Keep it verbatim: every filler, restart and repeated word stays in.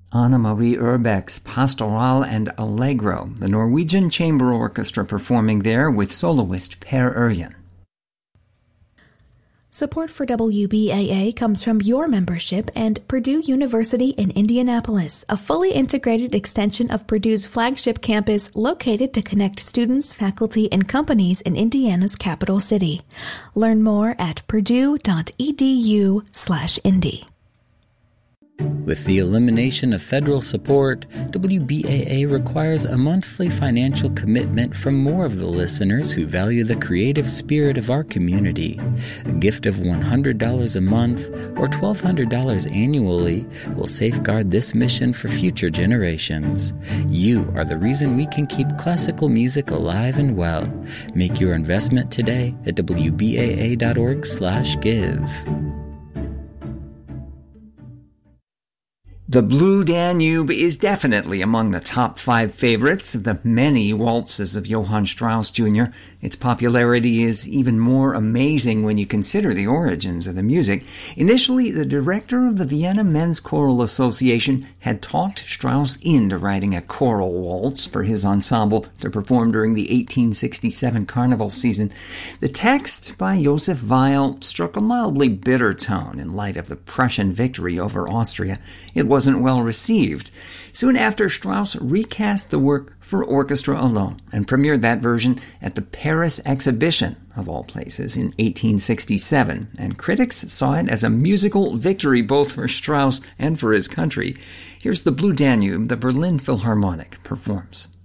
Anna Marie Urbeck's Pastoral and Allegro, the Norwegian Chamber Orchestra performing there with soloist Per Ørjan. Support for W B A A comes from your membership and Purdue University in Indianapolis, a fully integrated extension of Purdue's flagship campus located to connect students, faculty, and companies in Indiana's capital city. Learn more at purdue.edu slash indy. With the elimination of federal support, W B A A requires a monthly financial commitment from more of the listeners who value the creative spirit of our community. A gift of one hundred dollars a month or twelve hundred dollars annually will safeguard this mission for future generations. You are the reason we can keep classical music alive and well. Make your investment today at W B A A dot org slash give. The Blue Danube is definitely among the top five favorites of the many waltzes of Johann Strauss Junior Its popularity is even more amazing when you consider the origins of the music. Initially, the director of the Vienna Men's Choral Association had talked Strauss into writing a choral waltz for his ensemble to perform during the eighteen sixty-seven carnival season. The text by Joseph Weil struck a mildly bitter tone in light of the Prussian victory over Austria. It wasn't well received. Soon after, Strauss recast the work for orchestra alone and premiered that version at the Paris Exhibition, of all places, in eighteen sixty-seven, and critics saw it as a musical victory both for Strauss and for his country. Here's the Blue Danube the Berlin Philharmonic performs.